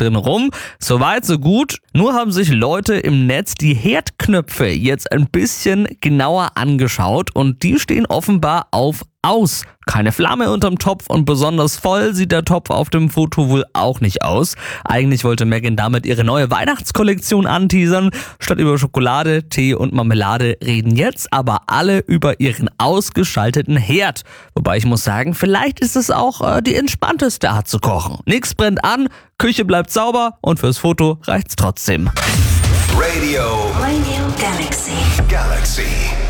drin rum. Soweit, so gut. Nur haben sich Leute im Netz die Herdknöpfe jetzt ein bisschen genauer angeschaut und die stehen offenbar auf aus. Keine Flamme unterm Topf und besonders voll sieht der Topf auf dem Foto wohl auch nicht aus. Eigentlich wollte Megan damit ihre neue Weihnachtskollektion anteasern. Statt über Schokolade, Tee und Marmelade reden jetzt aber alle über ihren ausgeschalteten Herd. Wobei ich muss sagen, vielleicht ist es auch die entspannteste Art zu kochen. Nichts brennt an, Küche bleibt sauber und fürs Foto reicht's trotzdem. Radio Galaxy.